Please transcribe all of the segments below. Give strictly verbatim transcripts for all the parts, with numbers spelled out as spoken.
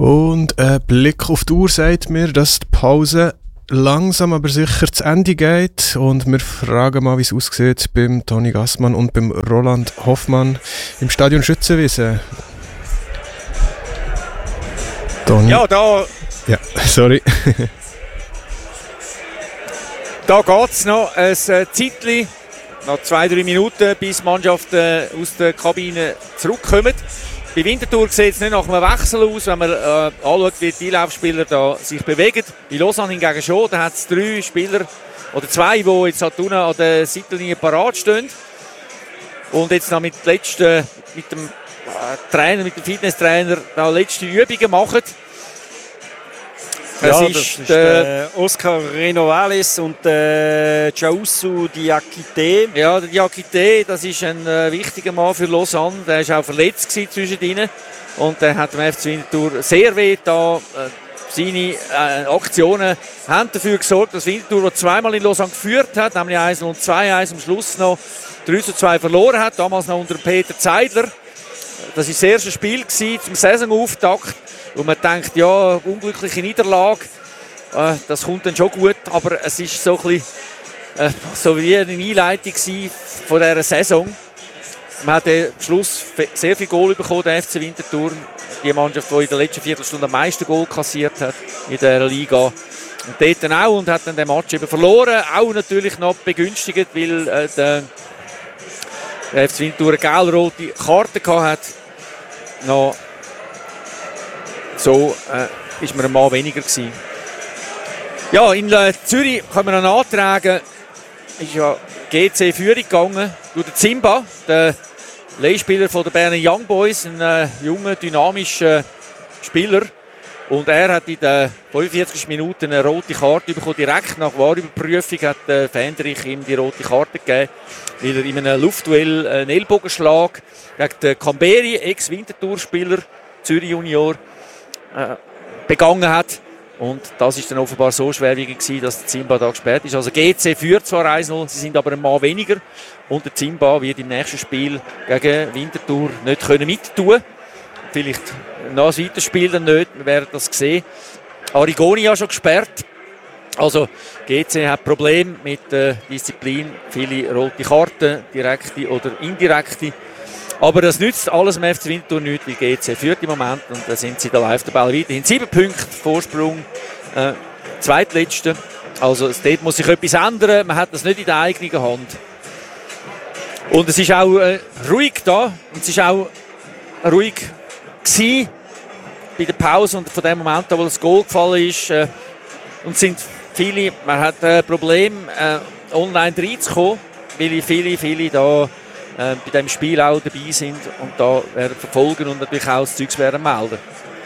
Und ein Blick auf die Uhr sagt mir, dass die Pause langsam aber sicher zu Ende geht. Und wir fragen mal, wie es aussieht beim Toni Gassmann und beim Roland Hoffmann im Stadion Schützenwiese. Toni? Ja, da... Ja, sorry. Da geht es noch ein Zeitchen, noch zwei, drei Minuten, bis die Mannschaften aus der Kabine zurückkommen. Bei Winterthur sieht es nicht nach einem Wechsel aus, wenn man äh, anschaut, wie die Einlaufspieler da sich bewegen. Bei Lausanne hingegen schon, da hat es drei Spieler oder zwei, die jetzt halt unten an der Seitenlinie parat stehen. Und jetzt noch mit, letzten, mit dem äh, Trainer, mit dem Fitnesstrainer da letzte Übungen machen. Ja, das das ist, ist der, äh, Oscar Renovales und äh, Jausu Diakite. Ja, der Diakite, das ist ein äh, wichtiger Mann für Lausanne. Der war auch verletzt zwischendrin. Und der hat dem F C Winterthur sehr weh da. Äh, seine äh, Aktionen haben dafür gesorgt, dass Winterthur, der zweimal in Lausanne geführt hat, nämlich eins und zwei eins, am Schluss noch drei zu zwei verloren hat. Damals noch unter Peter Zeidler. Das war das erste Spiel gewesen, zum Saisonauftakt. Und man denkt, ja, unglückliche Niederlage, äh, das kommt dann schon gut, aber es ist so, ein bisschen, äh, so wie eine Einleitung von dieser Saison. Man hat am Schluss sehr viel Goal bekommen, der F C Winterthur, die Mannschaft, die in der letzten Viertelstunde am meisten Goal kassiert hat in dieser Liga. Und dort dann auch und hat dann den Match eben verloren, auch natürlich noch begünstigt, weil äh, der, der F C Winterthur eine gelb-rote Karte hatte. Noch So äh, ist man ein Mann weniger gewesen. Ja, in äh, Zürich kann man noch nachtragen, ist ja G C Führung gegangen durch den Zimba, der Leihspieler von der Berner Young Boys, ein äh, junger, dynamischer Spieler. Und er hat in den fünfundvierzig Minuten eine rote Karte bekommen. Direkt nach Wahrüberprüfung hat äh, Fendrich ihm die rote Karte gegeben, weil er in einem Luftduell einen Ellbogenschlag gegen den Camberi, Ex-Winterthur-Spieler, Zürich Junior, begangen hat. Und das ist dann offenbar so schwerwiegend gewesen, dass der Zimba da gesperrt ist. Also G C führt zwar eins null, sie sind aber ein Mann weniger. Und der Zimba wird im nächsten Spiel gegen Winterthur nicht können mittun. Vielleicht noch ein weiteres Spiel dann nicht, wir werden das sehen. Arrigoni ja schon gesperrt. Also G C hat Probleme mit der Disziplin. Viele rote Karten, direkte oder indirekte. Aber das nützt alles im F C Winterthur nicht, weil G C führt im Moment und da sind sie da live dabei weiterhin. Sieben Punkte Vorsprung, äh, zweitletzte. Also dort muss sich etwas ändern, man hat das nicht in der eigenen Hand. Und es ist auch äh, ruhig da und es ist auch ruhig gewesen bei der Pause und von dem Moment, wo das Goal gefallen ist. Äh, und sind viele, man hat ein äh, Problem, äh, online reinzukommen, weil viele, viele da Äh, bei diesem Spiel auch dabei sind und da werden verfolgen und natürlich auch das Zeugs werden melden.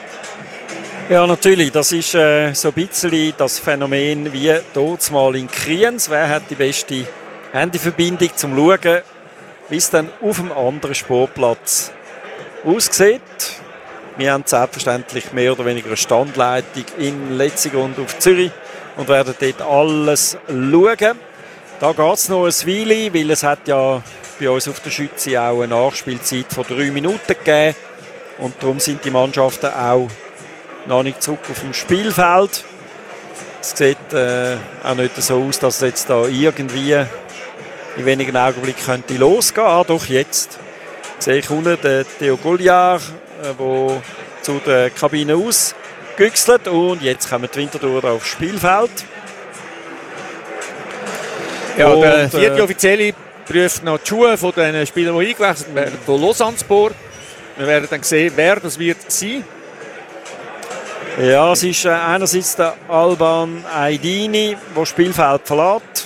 Ja, natürlich. Das ist äh, so ein bisschen das Phänomen wie dort mal in Kriens. Wer hat die beste Handyverbindung zum Schauen, wie es dann auf dem anderen Sportplatz aussieht. Wir haben selbstverständlich mehr oder weniger eine Standleitung in Letzigrund auf Zürich und werden dort alles schauen. Da geht es noch ein Weile, weil es hat ja bei uns auf der Schütze auch eine Nachspielzeit von drei Minuten gegeben. Und darum sind die Mannschaften auch noch nicht zurück auf dem Spielfeld. Es sieht äh, auch nicht so aus, dass es jetzt da irgendwie in wenigen Augenblicken könnte losgehen. Ah, doch jetzt sehe ich unten den Theo Goliard, der äh, zu der Kabine ausgüchselt. Und jetzt kommen die Winterthur aufs Spielfeld. Ja, und, der vierte äh, Offizielle prüft noch die Schuhe von den Spielern, die eingewechselt werden, von Lausanne-Spor. Wir werden dann sehen, wer das wird sein. Ja, es ist äh, einerseits der Alban Aydini, der das Spielfeld verlässt.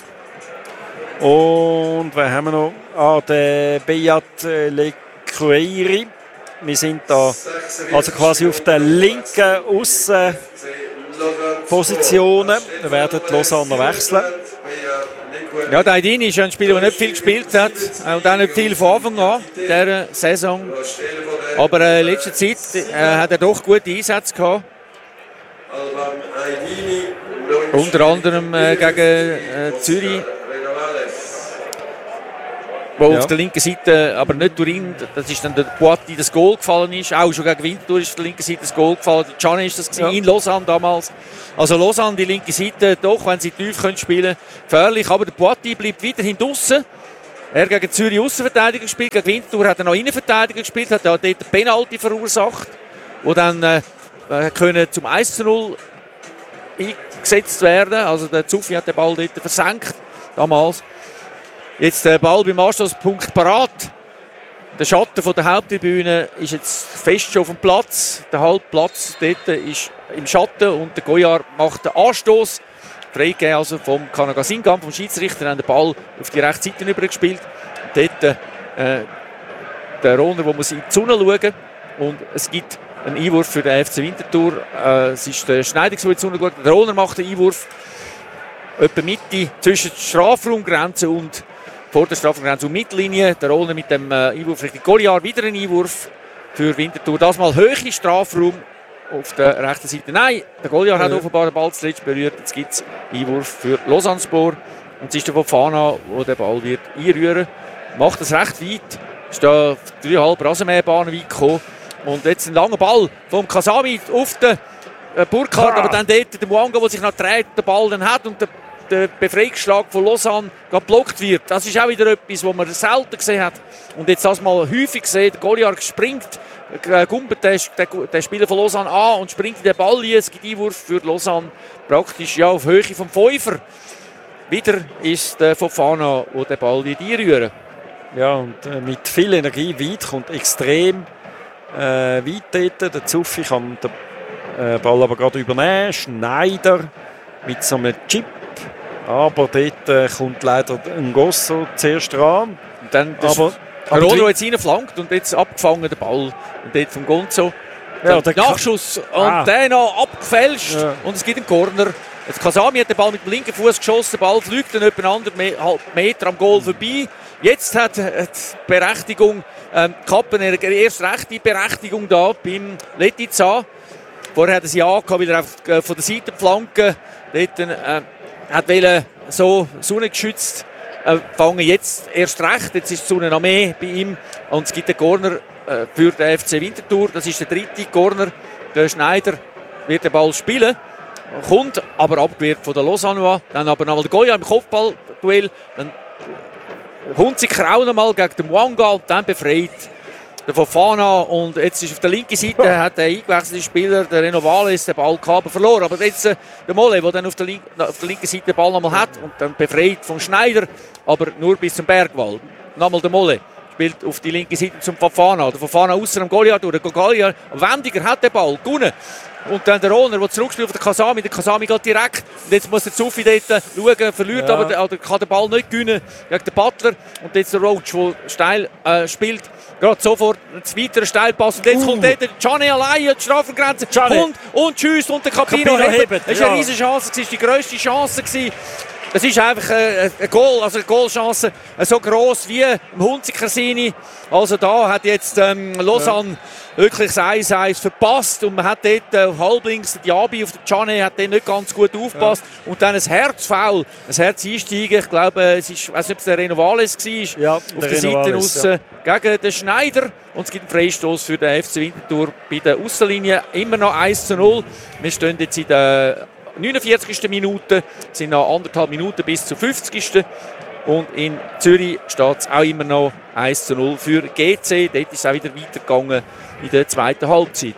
Und wer haben wir noch? Ah, der Beat Lecruiri. Wir sind da also quasi auf der linken Aussenpositionen. Wir werden die Lausanne wechseln. Ja, der Aydini ist ein Spieler, der nicht viel gespielt hat und auch nicht viel von Anfang an dieser Saison. Aber äh, in letzter Zeit äh, hat er doch gute Einsätze gehabt. Unter anderem äh, gegen äh, Zürich. wo Ja. auf der linken Seite, aber nicht durch ihn, das ist dann der Boatti, das Goal gefallen ist. Auch schon gegen Winterthur ist auf der linken Seite das Goal gefallen. Der Gianni ist das gewesen, Ja. in Lausanne damals. Also Lausanne, die linke Seite, doch, wenn sie tief können spielen, gefährlich. Aber der Boatti bleibt weiterhin draussen. Er gegen Zürich Aussenverteidiger gespielt, gegen Winterthur hat er noch Innenverteidiger gespielt, hat dort einen Penalty verursacht, wo dann äh, können zum eins zu null eingesetzt werden. Also der Zuffi hat den Ball dort versenkt, damals. Jetzt der Ball beim Anstoßpunkt parat. Der Schatten von der Haupttribüne ist jetzt fest schon auf dem Platz. Der Halbplatz dort ist im Schatten und der Goyard macht den Anstoß. Freigegeben also vom Kanagasingamp, vom Schiedsrichter, hat den Ball auf die rechte Seite übergespielt. Dort äh, der Rohner, der muss in die Sonne schauen. Und es gibt einen Einwurf für den F C Winterthur. Äh, es ist der Schneider, der in die Sonne schaut. Der Rohner macht den Einwurf etwa Mitte zwischen der Strafraumgrenze und vor der Strafraumgrenze und Mittellinie. Der Rohner mit dem äh, Einwurf Richtung Goliath. Wieder ein Einwurf für Winterthur. Das mal Höhe Strafraum auf der rechten Seite. Nein, der Goliath ja. hat offenbar den Ball zuletzt berührt. Jetzt gibt es Einwurf für Lausanne-Spor. Und es ist der Fofana, der den Ball wird einrühren. Macht es recht weit. Ist da auf dreieinhalb Rasenmäherbahnen weit gekommen. Und jetzt ein langer Ball vom Kasami auf den äh, Burkhardt. Aber dann dort der Mwanga, der sich noch dreht, den Ball dann hat und der, der Befreiungsschlag von Lausanne geblockt wird. Das ist auch wieder etwas, was man selten gesehen hat. Und jetzt das mal häufig gesehen. Der Goliath springt, äh, gumpert den, den, den Spieler von Lausanne an und springt in den Ball rein. Es gibt Einwurf für Lausanne praktisch ja, auf Höhe vom Fünfer. Wieder ist der Fofana, der den Ball wird einrühren. Ja, und äh, mit viel Energie weit, kommt extrem äh, weit dort. Der Zuffi kann den äh, Ball aber gerade übernehmen. Schneider mit so einem Chip. Aber dort äh, kommt leider ein Gosso zuerst ran. Und dann aber, der Rohner jetzt reinflankt und jetzt abgefangen der Ball. Und dort vom Gonzo. Ja, der Nachschuss und ah. der noch abgefälscht. Ja. Und es gibt einen Corner. Jetzt Kasami hat den Ball mit dem linken Fuß geschossen. Der Ball fliegt dann etwa einen halben Meter am Goal vorbei. Jetzt hat die Berechtigung, ähm, Kappen, eine erste rechte Berechtigung da beim Letica. Vorher hat er sie angehabt, wieder auf, äh, von der Seitenflanke. Dort äh, hat wollte so sonnengeschützt äh, fangen. Jetzt erst recht. Jetzt ist die Sonne noch mehr bei ihm. Und es gibt einen Corner äh, für den F C Winterthur. Das ist der dritte Corner. Der Schneider wird den Ball spielen. Kommt aber abgewehrt von der Lausanne. Dann aber nochmal der Goya im Kopfballduell. Dann Hunziker auch nochmal gegen den Mwanga und dann befreit der Fofana. Und jetzt ist auf der linken Seite hat der eingewechselte Spieler, der Renovales, den Ball gehabt, verloren. Aber jetzt äh, der Molle, der dann auf der, link, auf der linken Seite den Ball nochmal hat und dann befreit vom Schneider, aber nur bis zum Bergwall. Nochmal der Molle spielt auf die linke Seite zum Fofana. Der Fofana außer am Goliath durch. Der Goliath, Wendiger hat den Ball gewonnen. Und dann der Rohner, der zurückspielt auf den Kasami. Der Kasami geht direkt. Und jetzt muss der Zuffi dort schauen, verliert, ja. aber der, oder kann den Ball nicht gewinnen gegen den Butler. Und jetzt der Roach, der steil äh, spielt. Gerade sofort ein weiterer Steilpass. Und jetzt uh. kommt dort der Gianni allein an die Strafgrenze. Und, und tschüss. Und der Capino hebt. Das war eine riesige Chance. Das war die grösste Chance. Es ist einfach ein, ein Goal, also eine Goalchance so gross wie im Hunziker Sini. Also da hat jetzt ähm, Lausanne ja. wirklich das eins eins verpasst und man hat dort äh, halblinks die Abi auf der Gianni hat den nicht ganz gut aufgepasst ja. und dann ein Herzfoul, ein Herzeinsteigen. Ich glaube, es ist, ich weiß nicht, ob es der Renovales war, ja, auf der, der Seite aussen ja. gegen den Schneider. Und es gibt einen Freistoß für den F C Winterthur bei der Aussenlinie. Immer noch eins zu null. Wir stehen jetzt in der neunundvierzigsten Minute, es sind noch anderthalb Minuten bis zur fünfzigsten Und in Zürich steht es auch immer noch eins zu null für G C. Dort ist es auch wieder weitergegangen in der zweiten Halbzeit.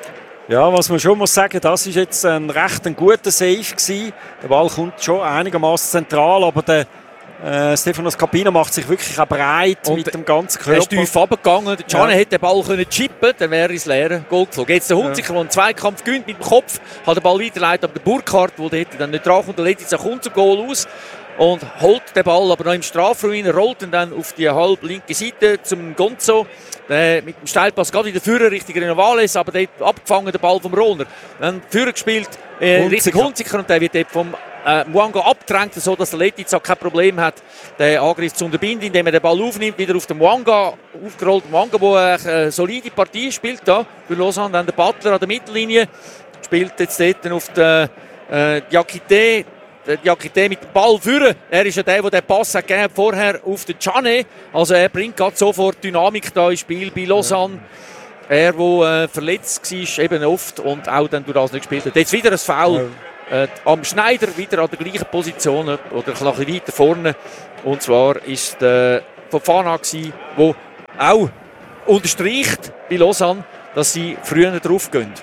Ja, was man schon muss sagen, das war jetzt ein recht ein guter Save gewesen. Der Ball kommt schon einigermaßen zentral, aber der äh, Stefanos Capino macht sich wirklich auch breit und mit dem ganzen Körper. Er ist tief runtergegangen. Der Gianni ja. hätte den Ball können chippen, dann wäre ins leere Goal geflogen. Jetzt der Hunziker, ja. der einen Zweikampf gewinnt mit dem Kopf, hat den Ball weiterleitet, aber der Burkhardt, der dort dann nicht dran kommt, der Letica kommt zum Goal aus und holt den Ball aber noch im Strafraum rein, rollt ihn dann auf die halb linke Seite zum Gonzo. Der mit dem Steilpass gerade wieder Führer Richtung Renovales, aber dort abgefangen der Ball vom Rohner. Dann Führer gespielt äh, Richtung Hunziker und der wird dort vom Äh, Mwanga abgedrängt, sodass der Letica kein Problem hat, den Angriff zu unterbinden, indem er den Ball aufnimmt, wieder auf den Mwanga, aufgerollt Mwanga, der eine solide Partie spielt da für Lausanne. Dann der Butler an der Mittellinie spielt jetzt dort auf den äh, Diakité, Diakité mit dem Ball führen. Er ist ja der, der den Pass hat gegeben vorher auf den Cane. Also er bringt gerade sofort Dynamik da ins Spiel bei Lausanne. Ja. Er, der äh, verletzt war, eben oft und auch dann durch das nicht gespielt hat. Jetzt wieder ein Foul ja. äh, am Schneider, wieder an der gleichen Position oder ein bisschen weiter vorne. Und zwar ist der Fofana, der auch unterstreicht bei Lausanne, dass sie früher drauf gehen.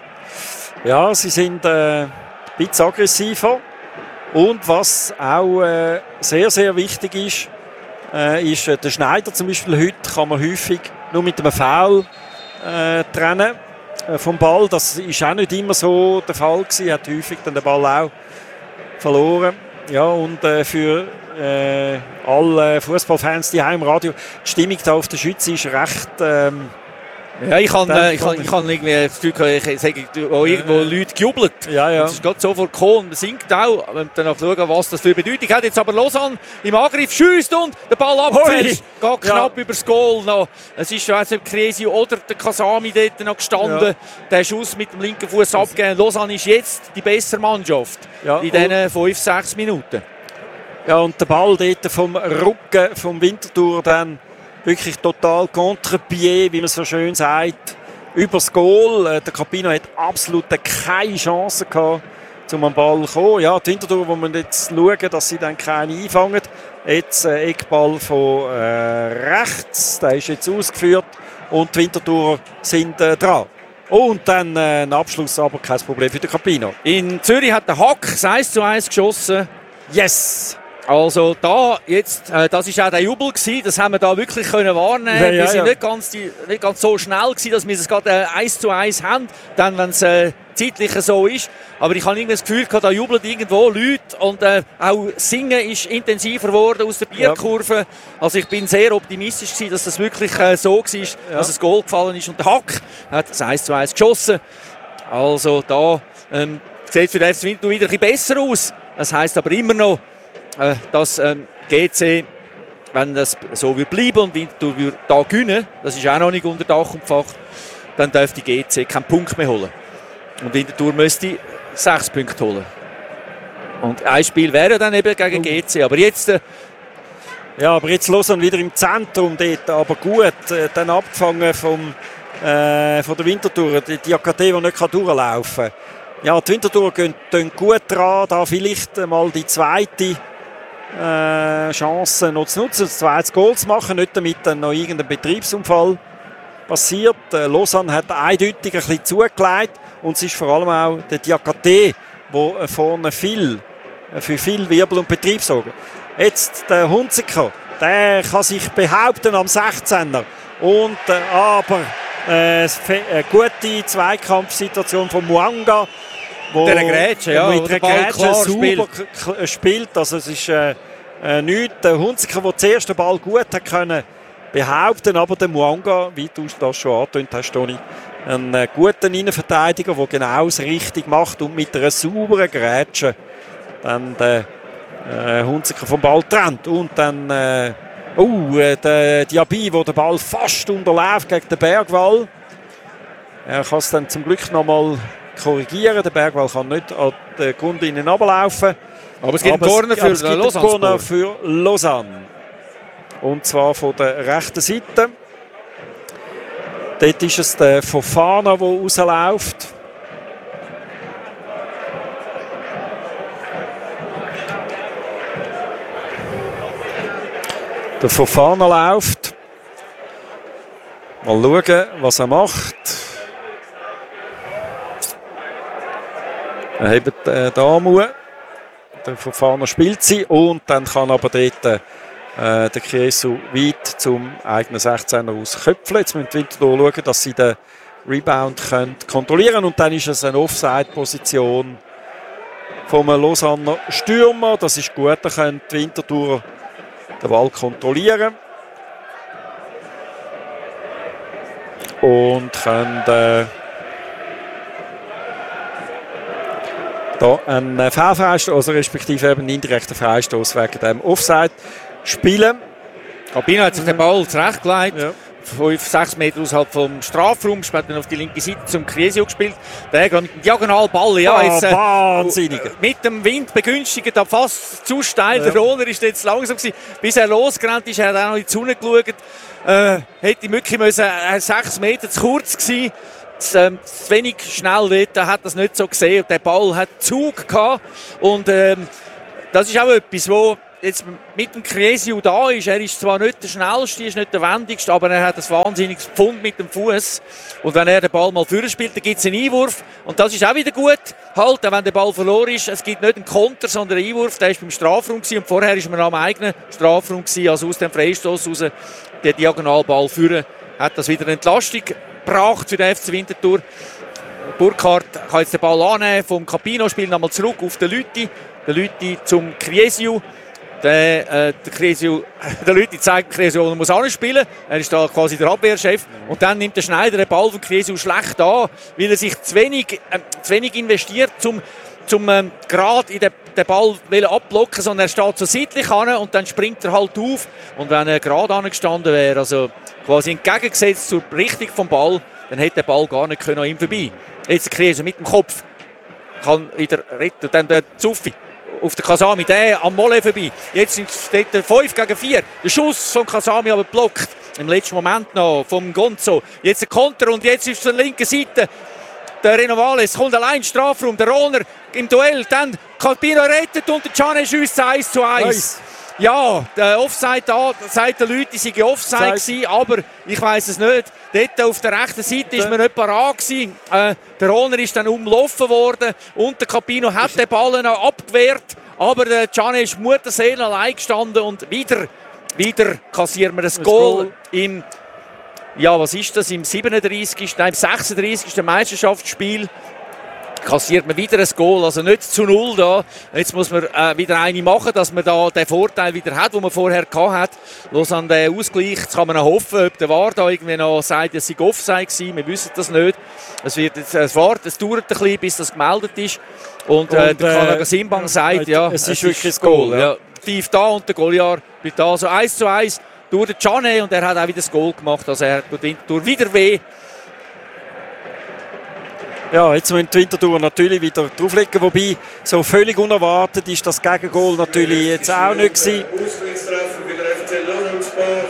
Ja, sie sind äh, ein bisschen aggressiver. Und was auch äh, sehr, sehr wichtig ist, äh, ist äh, der Schneider zum Beispiel heute kann man häufig nur mit einem Foul äh, trennen äh, vom Ball. Das ist auch nicht immer so der Fall gewesen. Er hat häufig dann den Ball auch verloren. Ja, und äh, für äh, alle Fußballfans, die im Radio, die Stimmung da auf der Schütze ist recht... Ähm, Ja, ich habe äh, ich ich irgendwie das Gefühl, ich, ich sage, wo irgendwo Leute gejubelt. Ja, ja. Das ist gerade sofort gekommen und man singt auch. Wenn wir dann schauen, was das für Bedeutung hat. Jetzt aber Lausanne im Angriff schießt und der Ball abfällt. Geht knapp ja. übers Goal noch. Es ist ja Kresi oder der Kasami dort noch gestanden. Ja. Der Schuss mit dem linken Fuß abgegeben. Lausanne ist jetzt die bessere Mannschaft ja. in diesen fünf, sechs Minuten. Ja, und der Ball dort vom Rücken vom Winterthur dann wirklich total contre-pied, wie man so schön sagt, übers Goal. Der Campino hat absolut keine Chance gehabt, um am Ball zu kommen. Ja, die Winterthur, wo man jetzt schauen, dass sie dann keine einfangen. Jetzt äh, Eckball von äh, rechts, der ist jetzt ausgeführt und die Winterthur sind äh, dran. Und dann äh, ein Abschluss, aber kein Problem für den Campino. In Zürich hat der Hack eins zu eins geschossen. Yes! Also da jetzt, äh, das war auch der Jubel gewesen, das haben wir da wirklich können wahrnehmen. Ja, ja, wir sind ja. nicht, ganz die, nicht ganz so schnell gewesen, dass wir es gerade äh, eins zu eins haben, dann wenn es äh, zeitlich so ist. Aber ich habe irgendwie das Gefühl gehabt, da jubeln irgendwo Leute und äh, auch Singen ist intensiver geworden aus der Bierkurve. Ja. Also ich bin sehr optimistisch gewesen, dass das wirklich äh, so war, ja. dass das Goal gefallen ist und der Hack hat das eins zu eins geschossen. Also da ähm, sieht es für den F C Winterthur wieder ein bisschen besser aus. Das heisst aber immer noch, dass ähm, G C, wenn das so wird bleiben und Winterthur wird da gewinnen, das ist auch noch nicht unter Dach und Fach, dann dürfte G C keinen Punkt mehr holen. Und Winterthur müsste sechs Punkte holen. Und ein Spiel wäre dann eben gegen G C. Aber jetzt... Äh, ja, aber jetzt Lausanne wieder im Zentrum dort, aber gut, äh, dann abgefangen vom, äh, von der Winterthur, die, die A K T, die nicht durchlaufen kann. Ja, die Winterthur gehen, gehen gut dran, da vielleicht mal die zweite Äh, Chance noch zu nutzen, das zweite Goal zu machen, nicht damit dann noch irgendein Betriebsunfall passiert. Äh, Lausanne hat eindeutig ein bisschen zugelegt und es ist vor allem auch der Diakité, der äh, vorne viel, äh, für viel Wirbel und Betrieb sorgt. Jetzt der Hunziker, der kann sich behaupten am sechzehner und äh, aber äh, eine gute Zweikampfsituation von Muanga, wo der Grätsche, ja, mit der Grätsche super spielt. spielt. Also es ist äh, äh, nichts. Der Hunziker, der zuerst den Ball gut hat können behaupten, aber der Muanga, wie du das schon angetönt hast, Toni, ein äh, guter Innenverteidiger, der genau das richtig macht und mit einer sauberen Grätsche dann der äh, Hunziker vom Ball trennt. Und dann äh, oh, äh, der Diaby, der den Ball fast unterläuft gegen den Bergwall. Er kann es dann zum Glück noch mal korrigieren. Der Bergwall kann nicht an den Grundlinien runterlaufen. Aber es gibt einen Corner für es gibt Lausanne. Einen Corner für Lausanne. Und zwar von der rechten Seite. Dort ist es der Fofana, der rausläuft. Der Fofana läuft. Mal schauen, was er macht. Er hebt äh, da Amu. Der Fofana spielt sie und dann kann aber dort äh, der Chiesu weit zum eigenen sechzehner ausköpfen. Jetzt müssen die Winterthur schauen, dass sie den Rebound können kontrollieren und dann ist es eine Offside-Position vom Lausanner Stürmer. Das ist gut, da können die Winterthur den Ball kontrollieren und können äh, da einen Foulfreistoß, also respektive eben einen indirekten Freistoß wegen dem Offside spielen. Campino hat sich den Ball zurechtgelegt. Ja. fünf, sechs Meter außerhalb vom Strafraum, später dann auf die linke Seite zum Kriesio gespielt. Der geht mit dem Diagonalball, ja, jetzt, äh, wahnsinnig. Mit dem Wind begünstigt, aber fast zu steil. Ja. Der Rohner ist jetzt langsam gewesen. Bis er losgerannt ist, er hat auch noch in die Sonne geschaut. Äh, hätte wirklich müssen, äh, sechs Meter zu kurz gewesen. Zu, ähm, zu wenig schnell dort, er hat das nicht so gesehen. Der Ball hat Zug gehabt. Und ähm, das ist auch etwas, wo jetzt mit dem Kriesio da ist. Er ist zwar nicht der schnellste, ist nicht der wendigste, aber er hat ein wahnsinniges Pfund mit dem Fuß. Und wenn er den Ball mal vorne spielt, dann gibt es einen Einwurf. Und das ist auch wieder gut. Halt, wenn der Ball verloren ist, es gibt nicht einen Konter, sondern einen Einwurf. Der war beim Strafraum gewesen. Und vorher war man am eigenen Strafraum gewesen, also aus dem Freistoß raus. Der Diagonalball führen hat das wieder eine Entlastung gebracht für den F C Winterthur. Burkhardt kann jetzt den Ball annehmen vom Capino, spielt nochmal zurück auf den Lüthi. Der Lüthi zum Kriesio. Der, äh, der, Kriesio, der Lüthi zeigt Kriesio, er muss anspielen. Er ist da quasi der Abwehrchef. Und dann nimmt der Schneider den Ball von Kriesio schlecht an, weil er sich zu wenig, äh, zu wenig investiert, um zum ähm, gerade in den, den Ball abblocken, sondern er steht so seitlich an und dann springt er halt auf. Und wenn er gerade angestanden wäre, also quasi entgegengesetzt zur Richtung vom Ball, dann hätte der Ball gar nicht können an ihm vorbei. Jetzt Kriesio mit dem Kopf kann wieder retten. Und dann der Zuffi auf den Kasami, der am Molle vorbei. Jetzt steht der fünf gegen vier. Der Schuss von Kasami aber blockt. Im letzten Moment noch vom Gonzo. Jetzt der Konter und jetzt ist auf der linken Seite der Renovales. Kommt allein Strafraum. Der Rohner im Duell. Dann Capino rettet und der Cane schießt eins zu eins. Ja, der Offside da, sagt der Leute, sie sei Offside gewesen, aber ich weiss es nicht. Dort auf der rechten Seite ist man nicht parat gewesen. Äh, der Rohner ist dann umlaufen worden und der Capino hat den Ball noch abgewehrt, aber der Cane ist Mutterseelen allein gestanden und wieder, wieder kassieren wir das Goal im, ja, was ist das, im siebenunddreißigsten, nein, im sechsunddreißigsten Meisterschaftsspiel. Kassiert man wieder ein Goal, also nicht zu null da. Jetzt muss man äh, wieder eine machen, dass man da den Vorteil wieder hat, den man vorher gehabt hat. Los an den Ausgleich, jetzt kann man noch hoffen, ob der V A R da irgendwie noch sagt, es sei Offside gewesen. Wir wissen das nicht. Es wird jetzt, es dauert ein bisschen, bis das gemeldet ist. Und, äh, und der Kanaga Simbang äh, sagt, ja, es ist wirklich ein Goal. Ja. Ja. Tief da und der Goaljahr bleibt da. Also eins zu eins durch den Cane und er hat auch wieder das Goal gemacht. Also er tut Winterthur wieder weh. Ja, jetzt müssen die Winterthur natürlich wieder drauflegen, wobei so völlig unerwartet ist das Gegengoal natürlich jetzt auch nicht gewesen. Ausgleichstreffer für den F C Lohnsbach.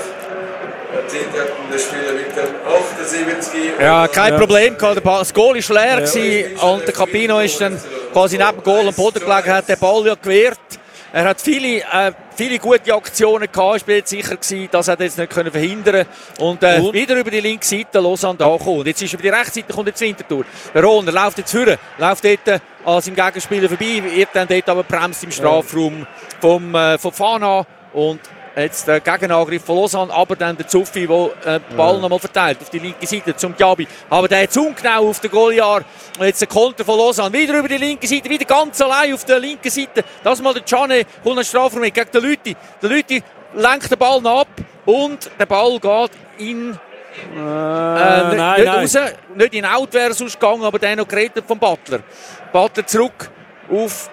Der Spieler mit dem achtundsiebzig. Ja, kein ja. Problem gehabt. Das Goal war leer ja. Und der Capino ist dann quasi neben dem Goal am Boden gelegen, hat den Ball ja gewehrt. Er hat viele, äh, viele gute Aktionen gehabt. Ich bin jetzt sicher gewesen, dass er das nicht können verhindern und, äh, und wieder über die linke Seite Lausanne da kommt. Und jetzt ist über die rechte Seite kommt jetzt Winterthur. Der Rohner läuft jetzt vorne, läuft dort äh, an seinem Gegenspieler vorbei, wird dann dort aber bremst im Strafraum vom, äh, vom Fana und jetzt der Gegenangriff von Lausanne, aber dann der Zuffi, der äh, den Ball ja. nochmal verteilt auf die linke Seite zum Diaby. Aber der hat ungenau auf den Goaljahr. Und jetzt der Konter von Lausanne. Wieder über die linke Seite, wieder ganz allein auf der linken Seite. Das mal der Cane kommt einen Strafraum mit gegen den Lüthi. Der Lüthi lenkt den Ball noch ab und der Ball geht in... Äh, äh, nein, nicht nein. raus, nicht in Out wäre es ausgegangen, aber der noch gerettet vom Butler. Butler zurück auf...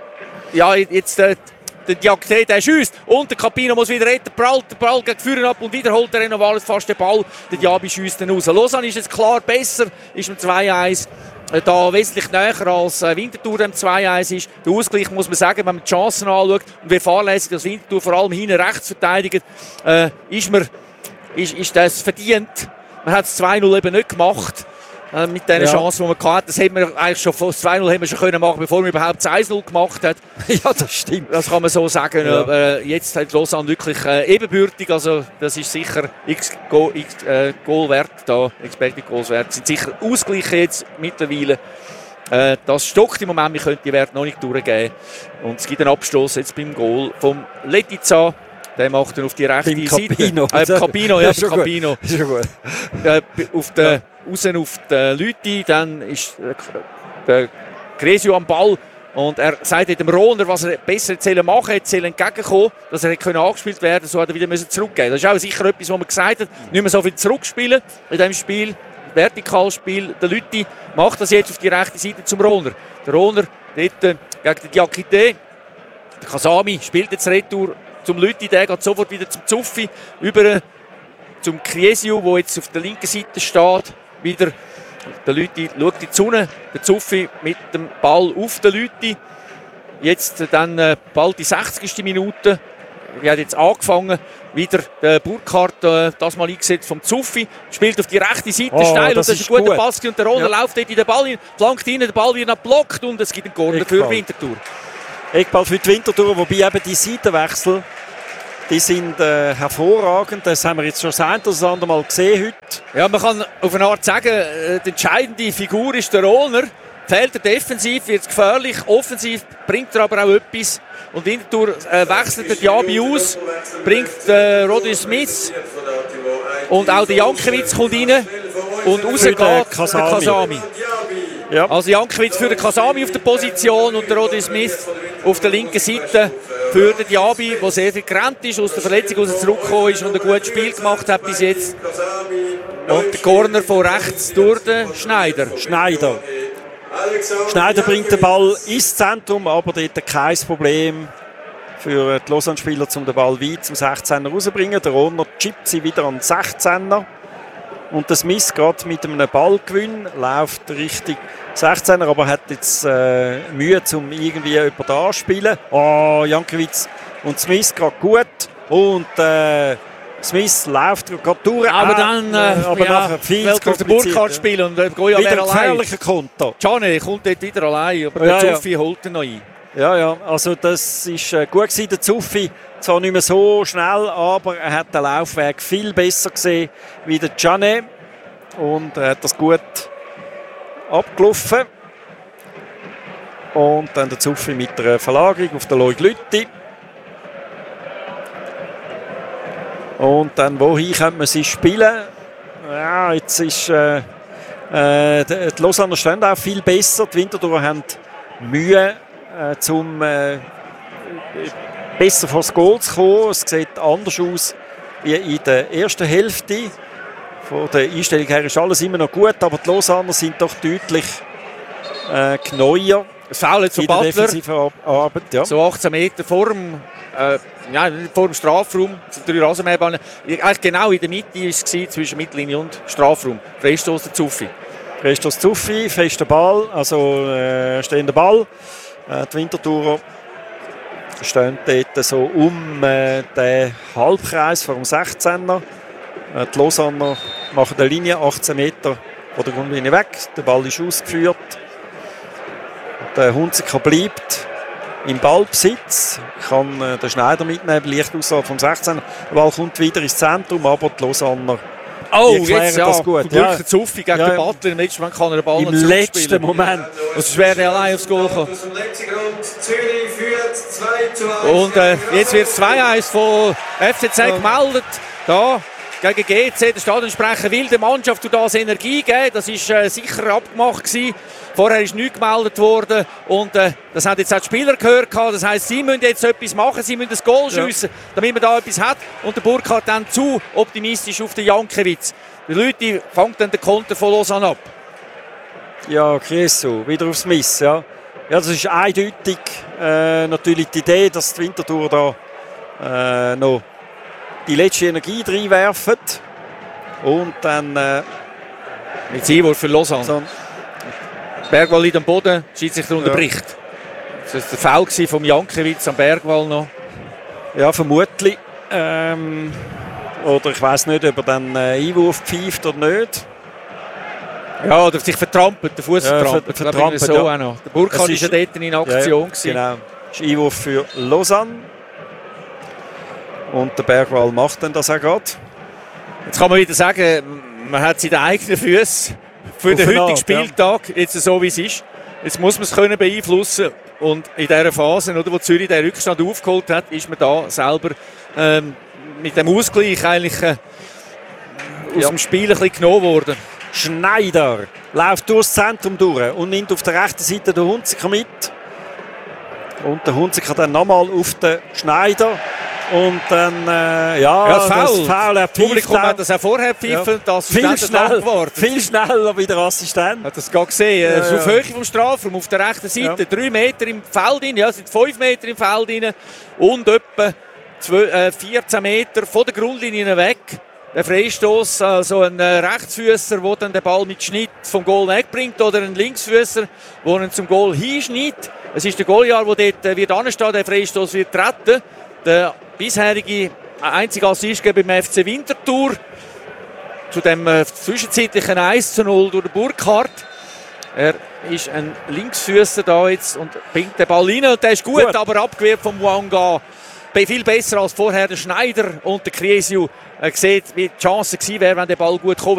Ja, jetzt... Äh, Der Diakité, der schießt und der Capino muss wieder retten, prallt der Ball gegen Führen ab und wieder holt der Renovales fast den Ball. Der Diaby schießt dann raus. Lausanne ist jetzt klar besser, ist im zwei eins da wesentlich näher als Winterthur im zwei eins ist. Der Ausgleich muss man sagen, wenn man die Chancen anschaut und wie fahrlässig das Winterthur vor allem hinten rechts verteidigt, äh, ist, man, ist, ist das verdient. Man hat es zwei null eben nicht gemacht. Mit den ja. Chancen, die man hatte. Das hätten wir eigentlich schon vor zwei null haben wir schon können machen, bevor man überhaupt das eins null gemacht hat. Ja, das stimmt. Das kann man so sagen. Ja. Aber jetzt hat Lausanne wirklich äh, ebenbürtig. Also das ist sicher x Goal, x, äh, Goal wert da, Expected Goals wert. Sind sicher ausgleichen jetzt mittlerweile. Äh, das stockt im Moment. Wir können die Werte noch nicht durchgeben. Und es gibt einen Abstoß jetzt beim Goal vom Letica. Der macht dann auf die rechte beim Seite. Capino. Äh, Capino, ja, beim Capino. Ist schon gut. Äh, auf der ja. Raus auf die Leute, dann ist der Kriesio am Ball und er sagt dem Rohner, was er besser machen sollte, jetzt soll entgegenkommen, dass er hätte angespielt werden konnte, so hat er wieder zurückgehen. Das ist auch sicher etwas, was man gesagt hat, nicht mehr so viel zurückspielen in diesem Spiel, Vertikalspiel. Der Leute macht das jetzt auf die rechte Seite zum Rohner. Der Rohner dort äh, gegen den Diakité, der Kasami spielt jetzt Retour zum Leute, der geht sofort wieder zum Zuffi über zum Kriesiu, der jetzt auf der linken Seite steht. Wieder der Leute schaut in die Sonne. Der Zuffi mit dem Ball auf den Leute. Jetzt dann äh, bald die sechzigste Minute. Wir haben jetzt angefangen. Wieder der Burkhardt, äh, das mal eingesetzt vom Zuffi. Spielt auf die rechte Seite oh, steil. Das und das ist ein guter gut. Pass. Und der Roller ja. läuft dort in den Ball hin, flankt rein, der Ball wird noch geblockt und es gibt einen Corner für Winterthur. Eckball für die Winterthur, wobei eben die Seitenwechsel, die sind äh, hervorragend. Das haben wir jetzt schon das eine oder das andere Mal gesehen heute. Ja, man kann auf eine Art sagen, äh, die entscheidende Figur ist der Roller. Fehlt er defensiv, wird es gefährlich. Offensiv bringt er aber auch etwas. Und Winterthur äh, wechselt den Diaby aus, bringt äh, Roddy Smith und auch der Jankiewicz kommt rein und rausgeht der Kasami. Kasami. Ja. Also Jankiewicz für den Kasami auf der Position und der Roddy Smith auf der linken Seite für den Diaby, der sehr viel gerannt ist, aus der Verletzung aus zurückgekommen ist und ein gutes Spiel gemacht hat bis jetzt. Und der Corner von rechts durch den Schneider. Schneider. Schneider bringt den Ball ins Zentrum, aber dort kein Problem für die Lausanne-Spieler, um den Ball weit zum sechzehner rauszubringen. Der Rohner chippt sie wieder an den sechzehner. Und das Smith gerade mit einem Ballgewinn läuft Richtung sechzehner, aber hat jetzt äh, Mühe, um irgendwie jemanden anzuspielen. Oh, Jankiewicz und Smith gerade gut. Und äh, Smith läuft gerade durch. Aber dann äh, aber ja, nachher viel zu auf den Burkhardt spielen und äh, Goya wieder wäre ein allein. gefährlicher Konter. Gianni kommt dort wieder allein, aber ja, der Zuffi ja. holt ihn noch ein. Ja, ja, also das ist äh, gut gewesen. Der Zuffi zwar nicht mehr so schnell, aber er hat den Laufweg viel besser gesehen wie der Gianni und er hat das gut abgelaufen. Und dann der Zuffi mit der Verlagerung auf den Lloyd Lütti. Und dann, wohin könnte man sie spielen? Ja, jetzt ist äh, äh, die, die Lausanner stehen auch viel besser. Die Winterthur haben Mühe, äh, zum äh, besser vor das Goal zu kommen. Es sieht anders aus wie in der ersten Hälfte. Von der Einstellung her ist alles immer noch gut, aber die Lausanner sind doch deutlich äh, genauer. Das Foul jetzt von Butler. Arbeit, ja. So achtzehn Meter vor dem, äh, ja, vor dem Strafraum, drei Rasenmährbahnen. Eigentlich genau in der Mitte war es zwischen Mittellinie und Strafraum. Freistoß der Zuffi. Freistoß Zuffi, fester Ball, also äh, stehender Ball. Äh, die Winterthurer stehen dort so um äh, den Halbkreis vor dem sechzehner. Äh, die Lausanner machen eine Linie achtzehn Meter von der Grundlinie weg. Der Ball ist ausgeführt. Der Hunziker bleibt im Ballbesitz, kann äh, den Schneider mitnehmen, leicht außerhalb vom sechzehner. Der Ball kommt wieder ins Zentrum, aber die Lausanner oh, die jetzt ja, das gut. Ja. Ja. Der Zuffi gegen Ja. den Butler, im letzten Moment kann er den Ball Im letzten Moment. Es ist schwer, allein aufs Goal kommen. Und äh, jetzt wird es zwei eins von F C Z gemeldet. Da gegen G C, der Stadionsprecher will der Mannschaft durch das Energie geben. Das war äh, sicher abgemacht gewesen. Vorher ist nichts gemeldet worden und äh, das haben jetzt auch die Spieler gehört. Das heisst, sie müssen jetzt etwas machen, sie müssen das Goal schiessen, ja. damit man da etwas hat. Und der Burkhardt dann zu optimistisch auf den Jankiewicz. Die Leute fangen dann den Konter von Lausanne ab. Ja, Chieso, wieder aufs Miss. Ja. Ja, das ist eindeutig äh, natürlich die Idee, dass die Winterthur da äh, noch die letzte Energie reinwerfen. Und dann äh, mit Einwurf für Lausanne. So Bergwall liegt am Boden, Schiedsrichter unterbricht. Ja. Das war der Foul vom Jankiewicz am Bergwall noch. Ja, vermutlich. Ähm, oder ich weiss nicht, ob er dann äh, Einwurf pfeift oder nicht. Ja, oder sich vertrampelt, der Fuß ja, vertrampelt. Ver vertrampelt so ja. auch noch. Der Burkhardt ist ja dort in Aktion. Ja, genau. Das ist Einwurf für Lausanne. Und der Bergwall macht dann das auch gerade. Jetzt kann man wieder sagen, man hat seine eigenen Füße für den heutigen Art, Spieltag, ja. Jetzt so wie es ist. Jetzt muss man es können beeinflussen. Und in dieser Phase, oder, wo Zürich den Rückstand aufgeholt hat, ist man da selber ähm, mit dem Ausgleich eigentlich äh, aus ja. dem Spiel ein bisschen genommen worden. Schneider läuft durchs Zentrum durch und nimmt auf der rechten Seite den Hunziker mit. Und der Hunziker dann nochmal auf den Schneider. Und dann, äh, ja, ja, das Foul. Das Foul das Publikum hat das auch vorher gepfiffen. Ja. Das viel, schnell, viel schneller wie der Assistent. Hat das gerade gesehen. Ja, ja. Auf Höhe vom Strafraum, auf der rechten Seite. Ja. Drei Meter im Feld rein, ja, sind fünf Meter im Feld rein. Und etwa vierzehn Meter von der Grundlinie weg. der Freistoß, also ein Rechtsfüßer, der dann den Ball mit Schnitt vom Goal wegbringt, oder ein Linksfüßer, der ihn zum Goal hinschneidet. Es ist der Goaljahr, der dort wird anstehen, der Freistoß wird treten. Der bisherige einzige Assist beim F C Winterthur zu dem äh, zwischenzeitlichen eins zu null durch den Burkhardt. Er ist ein Linksfüßer da jetzt und bringt den Ball rein. Und der ist gut, gut. aber abgewehrt vom Mwanga. Viel besser als vorher der Schneider und der Kriesiu. Er sieht, wie die Chance gewesen wäre, wenn der Ball gut kommt.